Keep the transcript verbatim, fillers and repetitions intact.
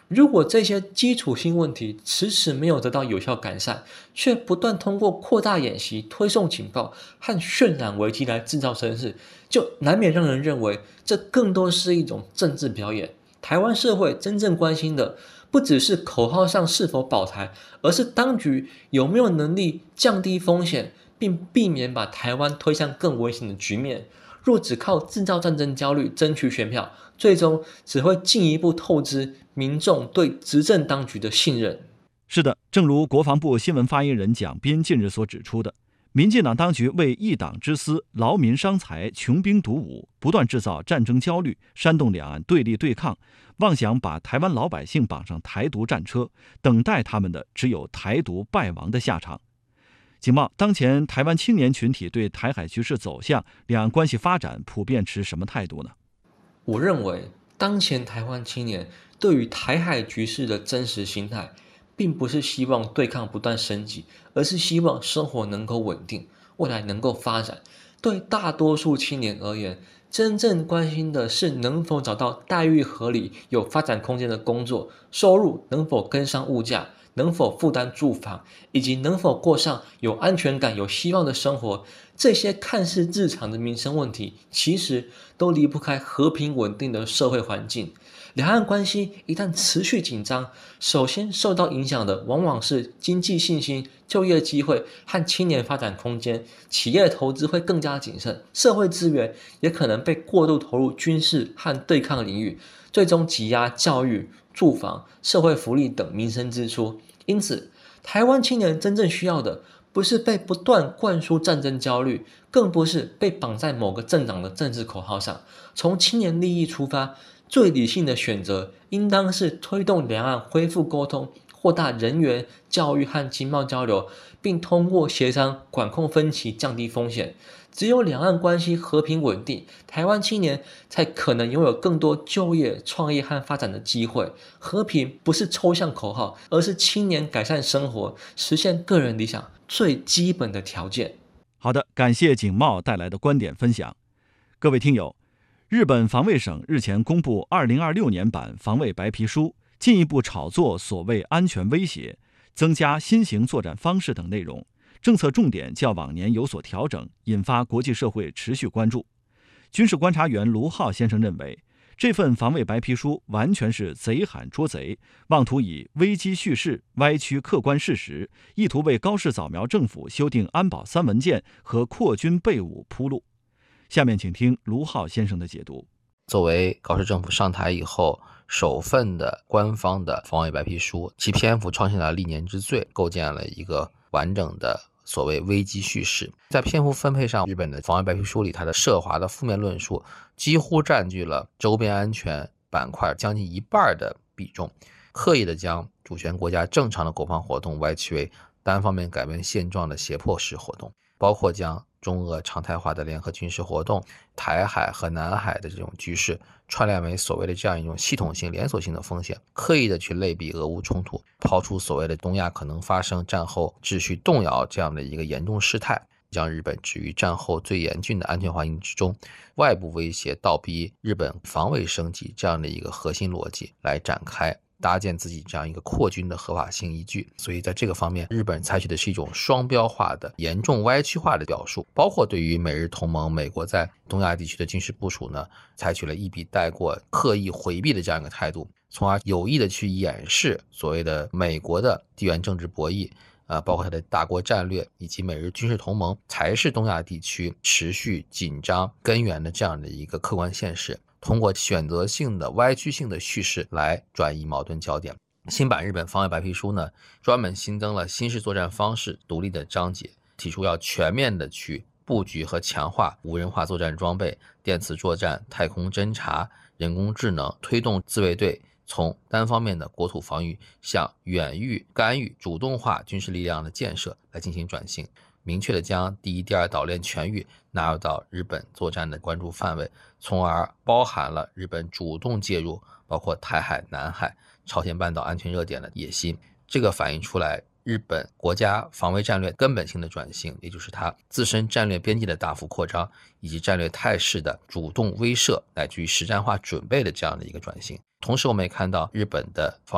如果这些基础性问题迟迟没有得到有效改善，却不断通过扩大演习、推送情报和渲染危机来制造声势，就难免让人认为这更多是一种政治表演。台湾社会真正关心的，不只是口号上是否保台，而是当局有没有能力降低风险，并避免把台湾推向更危险的局面。若只靠制造战争焦虑争取选票，最终只会进一步透支民众对执政当局的信任。 是的，正如国防部新闻发言人蒋斌近日所指出的，民进党当局为一党之私，劳民伤财，穷兵黩武，不断制造战争焦虑，煽动两岸对立对抗，妄想把台湾老百姓绑上台独战车，等待他们的只有台独败亡的下场。景茂，当前台湾青年群体对台海局势走向、两岸关系发展普遍持什么态度呢？ 我认为，当前台湾青年对于台海局势的真实心态，并不是希望对抗不断升级，而是希望生活能够稳定，未来能够发展。对大多数青年而言，真正关心的是能否找到待遇合理、有发展空间的工作，收入能否跟上物价，能否负担住房，以及能否过上有安全感、有希望的生活。这些看似日常的民生问题，其实都离不开和平稳定的社会环境。两岸关系一旦持续紧张，首先受到影响的往往是经济信心、就业机会和青年发展空间，企业投资会更加谨慎，社会资源也可能被过度投入军事和对抗领域，最终挤压教育、住房、社会福利等民生支出。因此，台湾青年真正需要的，不是被不断灌输战争焦虑，更不是被绑在某个政党的政治口号上。从青年利益出发，最理性的选择应当是推动两岸恢复沟通，扩大人员、教育和经贸交流，并通过协商管控分歧，降低风险。只有两岸关系和平稳定，台湾青年才可能拥有更多就业、创业和发展的机会。和平不是抽象口号，而是青年改善生活、实现个人理想最基本的条件。 好的，感谢景茂带来的观点分享。各位听友，日本防卫省日前公布二零二六年版防卫白皮书，进一步炒作所谓安全威胁，增加新型作战方式等内容，政策重点较往年有所调整，引发国际社会持续关注。军事观察员卢浩先生认为，这份防卫白皮书完全是贼喊捉贼，妄图以危机叙事歪曲客观事实，意图为高市早苗政府修订安保三文件和扩军备武铺路。下面请听卢浩先生的解读。 作为高市政府上台以后首份的官方的防卫白皮书，其篇幅创下了历年之最，构建了一个完整的所谓危机叙事。在篇幅分配上，日本的防卫白皮书里，它的涉华的负面论述几乎占据了周边安全板块将近一半的比重，刻意的将主权国家正常的国防活动歪曲为单方面改变现状的胁迫式活动，包括将中俄常态化的联合军事活动、台海和南海的这种局势串联为所谓的这样一种系统性连锁性的风险，刻意的去类比俄乌冲突，抛出所谓的东亚可能发生战后秩序动摇这样的一个严重事态，将日本置于战后最严峻的安全环境之中，外部威胁倒逼日本防卫升级这样的一个核心逻辑来展开搭建自己这样一个扩军的合法性依据。所以在这个方面，日本采取的是一种双标化的严重歪曲化的表述，包括对于美日同盟美国在东亚地区的军事部署呢，采取了一笔带过、刻意回避的这样一个态度，从而有意的去掩饰所谓的美国的地缘政治博弈呃，包括它的大国战略以及美日军事同盟才是东亚地区持续紧张根源的这样的一个客观现实，通过选择性的歪曲性的叙事来转移矛盾焦点。新版日本防卫白皮书呢，专门新增了新式作战方式独立的章节，提出要全面的去布局和强化无人化作战装备、电磁作战、太空侦察、人工智能，推动自卫队从单方面的国土防御向远域干预主动化军事力量的建设来进行转型，明确的将第一、第二岛链全域纳入到日本作战的关注范围，从而包含了日本主动介入包括台海、南海、朝鲜半岛安全热点的野心。这个反映出来日本国家防卫战略根本性的转型，也就是它自身战略边界的大幅扩张，以及战略态势的主动威慑乃至于实战化准备的这样的一个转型。同时我们也看到日本的防